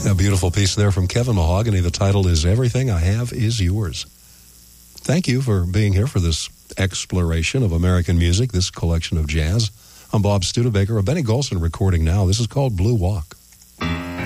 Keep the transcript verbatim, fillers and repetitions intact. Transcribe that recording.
A beautiful piece there from Kevin Mahogany. The title is Everything I Have Is Yours. Thank you for being here for this exploration of American music, this collection of jazz. I'm Bob Studebaker, a Benny Golson recording now. This is called Blue Walk.